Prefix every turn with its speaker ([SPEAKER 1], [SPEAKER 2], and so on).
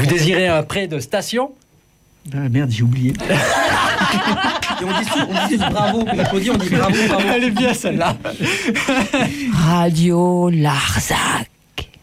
[SPEAKER 1] Vous désirez un prêt de station?
[SPEAKER 2] Ah merde, j'ai oublié.
[SPEAKER 3] Et on dit bravo, on applaudit, on dit bravo.
[SPEAKER 1] Elle est bien celle-là.
[SPEAKER 4] Radio Larzac.